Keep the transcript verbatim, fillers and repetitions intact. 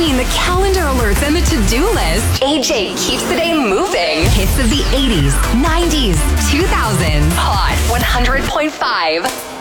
between the calendar alerts and the to-do list, A J keeps the day moving. Hits of the eighties, nineties, two thousands. Hot one hundred point five.